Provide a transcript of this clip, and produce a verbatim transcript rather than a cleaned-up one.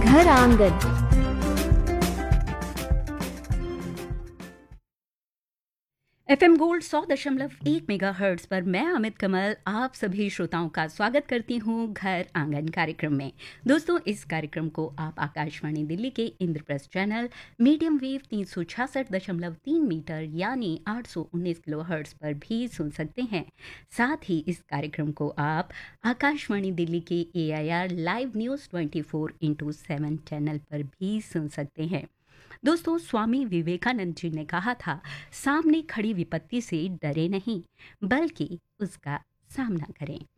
घर आंगन। FM gold सौ दशमलव एक मेगा हर्ट्स पर मैं अमित कमल आप सभी श्रोताओं का स्वागत करती हूँ घर आंगन कार्यक्रम में। दोस्तों, इस कार्यक्रम को आप आकाशवाणी दिल्ली के इंद्रप्रस्थ चैनल मीडियम वेव तीन सौ छियासठ दशमलव तीन मीटर यानी आठ सौ उन्नीस किलो हर्ट्स पर भी सुन सकते हैं। साथ ही इस कार्यक्रम को आप आकाशवाणी दिल्ली के ए I R live news twenty four into seven channel पर भी सुन सकते हैं। दोस्तों, स्वामी विवेकानंद जी ने कहा था, सामने खड़ी विपत्ति से डरे नहीं बल्कि उसका सामना करें।